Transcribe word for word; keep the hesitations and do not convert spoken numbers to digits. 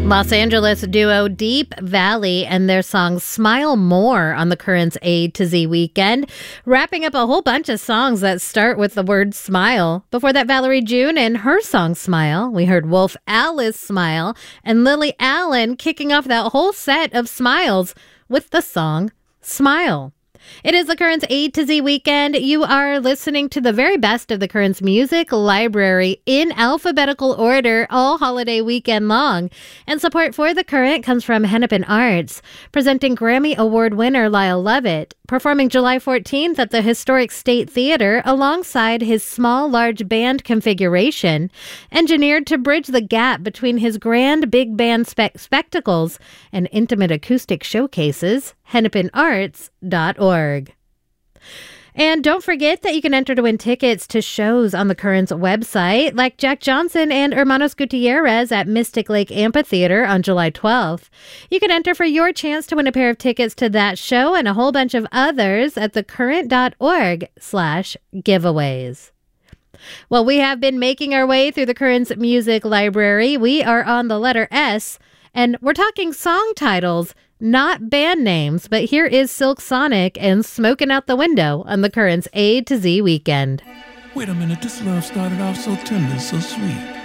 Los Angeles duo Deep Valley and their song Smile More on the Currents A to Z weekend, wrapping up a whole bunch of songs that start with the word smile. Before that, Valerie June and her song Smile. We heard Wolf Alice Smile and Lily Allen kicking off that whole set of smiles with the song Smile. It is the Currents A to Z weekend. You are listening to the very best of the Currents music library in alphabetical order all holiday weekend long. And support for The Current comes from Hennepin Arts, presenting Grammy Award winner Lyle Lovett, performing July fourteenth at the Historic State Theater alongside his small, large band configuration, engineered to bridge the gap between his grand big band spe- spectacles and intimate acoustic showcases. hennepin arts dot org. And don't forget that you can enter to win tickets to shows on the Currents website, like Jack Johnson and Hermanos Gutierrez at Mystic Lake Amphitheater on July twelfth. You can enter for your chance to win a pair of tickets to that show and a whole bunch of others at thecurrent.org slash giveaways. Well, we have been making our way through the Currents music library. We are on the letter S, and we're talking song titles, not band names, but here is Silk Sonic and Smoking Out the Window on the Currents A to Z weekend. Wait a minute, this love started off so tender, so sweet.